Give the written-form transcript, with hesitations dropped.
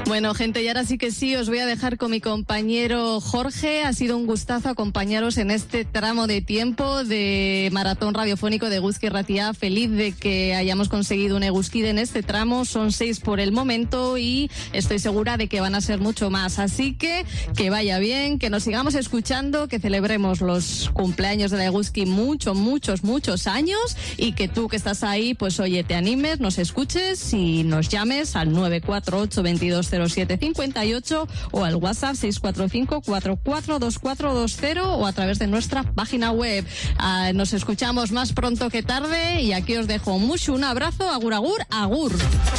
Bueno, gente, y ahora sí que sí, os voy a dejar con mi compañero Jorge. Ha sido un gustazo acompañaros en este tramo de tiempo de maratón radiofónico de Eguzki Irratia. Feliz de que hayamos conseguido un Eguzkide en este tramo. Son 6 por el momento y estoy segura de que van a ser mucho más. Así que vaya bien, que nos sigamos escuchando, que celebremos los cumpleaños de la Eguzki muchos años, y que tú que estás ahí, pues oye, te animes, nos escuches y nos llames al 948 220758 o al WhatsApp 645 442420 o a través de nuestra página web. Nos escuchamos más pronto que tarde y aquí os dejo mucho un abrazo. Agur, agur, agur.